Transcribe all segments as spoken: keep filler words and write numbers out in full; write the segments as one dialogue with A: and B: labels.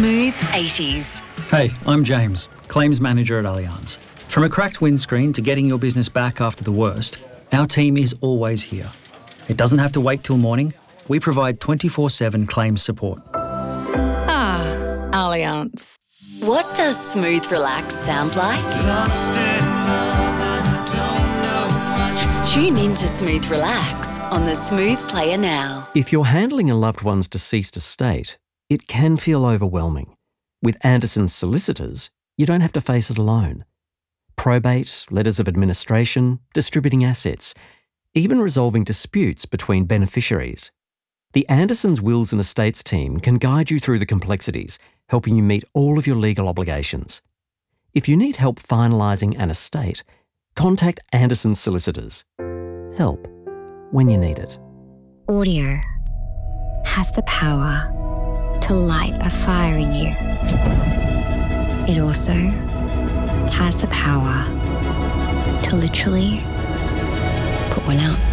A: Smooth eighties.
B: Hey, I'm James, Claims Manager at Allianz. From a cracked windscreen to getting your business back after the worst, our team is always here. It doesn't have to wait till morning. We provide twenty-four seven claims support.
A: Ah, Allianz. What does smooth relax sound like?
C: Lost in love and don't know much.
A: Tune in to Smooth Relax on the Smooth Player now.
D: If you're handling a loved one's deceased estate, it can feel overwhelming. With Anderson's solicitors, you don't have to face it alone. Probate, letters of administration, distributing assets, even resolving disputes between beneficiaries. The Anderson's Wills and Estates team can guide you through the complexities, helping you meet all of your legal obligations. If you need help finalising an estate, contact Anderson's solicitors. Help when you need it.
E: Audio has the power to light a fire in you. It also has the power to literally put one out.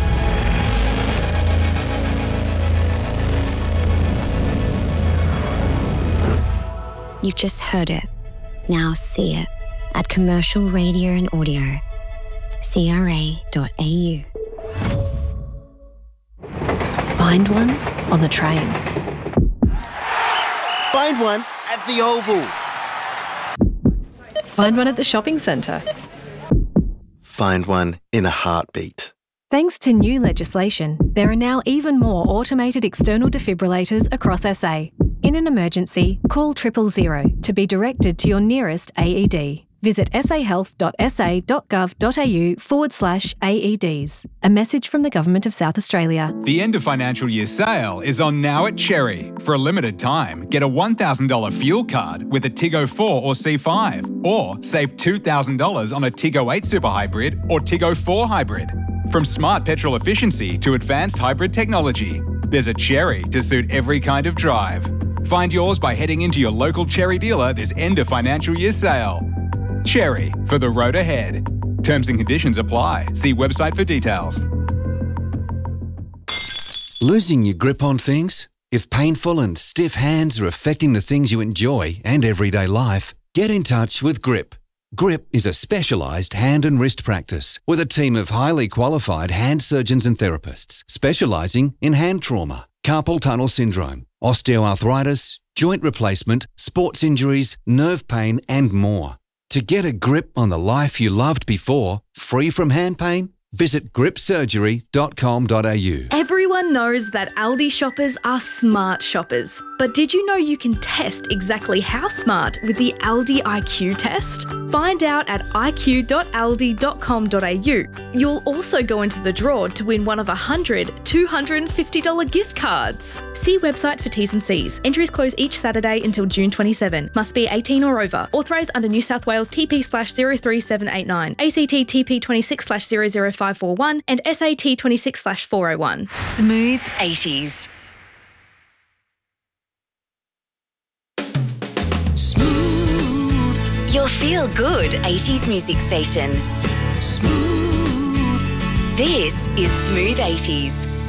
E: You've just heard it. Now see it at Commercial Radio and Audio, c r a dot a u.
F: Find one on the train.
G: Find one at the Oval.
F: Find one at the shopping centre.
G: Find one in a heartbeat.
F: Thanks to new legislation, there are now even more automated external defibrillators across S A. In an emergency, call triple zero to be directed to your nearest A E D. Visit sahealth.sa.gov.au forward slash AEDs. A message from the Government of South Australia.
H: The end of financial year sale is on now at Cherry. For a limited time, get a one thousand dollars fuel card with a Tiggo four or C five, or save two thousand dollars on a Tiggo eight Super Hybrid or Tiggo four Hybrid. From smart petrol efficiency to advanced hybrid technology, there's a Cherry to suit every kind of drive. Find yours by heading into your local Cherry dealer this end of financial year sale. Cherry, for the road ahead. Terms and conditions apply. See website for details.
I: Losing your grip on things? If painful and stiff hands are affecting the things you enjoy and everyday life, get in touch with Grip. Grip is a specialised hand and wrist practice with a team of highly qualified hand surgeons and therapists specialising in hand trauma, carpal tunnel syndrome, osteoarthritis, joint replacement, sports injuries, nerve pain and more. To get a grip on the life you loved before, free from hand pain, visit grip surgery dot com dot a u.
J: Everyone knows that Aldi shoppers are smart shoppers. But did you know you can test exactly how smart with the Aldi I Q test? Find out at i q dot aldi dot com dot a u. You'll also go into the draw to win one of one hundred two hundred fifty dollars gift cards. See website for T's and C's. Entries close each Saturday until June twenty-seventh. Must be eighteen or over. Authorised under New South Wales T P slash zero three seven eight nine, A C T T P twenty-six slash zero zero five four one and S A T twenty-six slash four oh one.
A: Smooth eighties.
C: Smooth,
A: Your feel-good eighties music station.
C: smooth.
A: This is Smooth eighties.